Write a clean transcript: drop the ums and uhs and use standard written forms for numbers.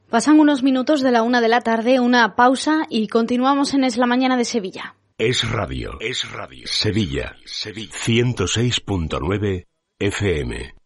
Pasan unos minutos de la 1 de la tarde, una pausa y continuamos en Es la Mañana de Sevilla. Es Radio. Sevilla. 106.9 FM.